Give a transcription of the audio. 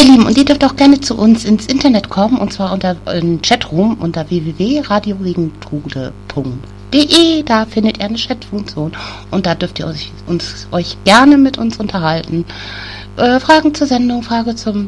Ihr Lieben, und ihr dürft auch gerne zu uns ins Internet kommen, und zwar unter Chatroom unter www.radioregentrude.de. Da findet ihr eine Chatfunktion und da dürft ihr euch gerne mit uns unterhalten. Fragen zur Sendung, Frage zum